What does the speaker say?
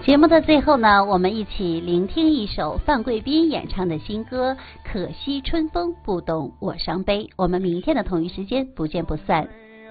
节目的最后呢，我们一起聆听一首范贵斌演唱的新歌《可惜春风不懂我伤悲》。我们明天的同一时间不见不散。